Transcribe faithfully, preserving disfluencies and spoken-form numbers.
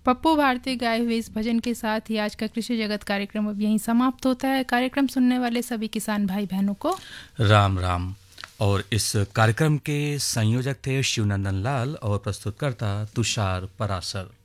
पप्पू भारती गाए हुए इस भजन के साथ ही आज का कृषि जगत कार्यक्रम अब यहीं समाप्त होता है। कार्यक्रम सुनने वाले सभी किसान भाई बहनों को राम राम। और इस कार्यक्रम के संयोजक थे शिवनंदन लाल और प्रस्तुतकर्ता तुषार परासर।